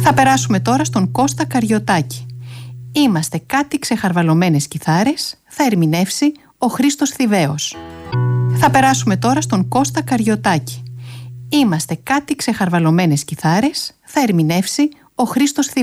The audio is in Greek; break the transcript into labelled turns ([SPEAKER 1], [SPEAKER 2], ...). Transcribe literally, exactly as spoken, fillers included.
[SPEAKER 1] Θα περάσουμε τώρα στον Κώστα Καριωτάκη. Είμαστε κάτι ξεχαρβαλωμένες κιθάρες, θα ερμηνεύσει ο Χρήστος Θηβαίος. Θα περάσουμε τώρα στον Κώστα Καριωτάκη. Είμαστε κάτι ξεχαρβαλωμένες κιθάρες, θα ερμηνεύσει ο Χρήστος Θηβαίος.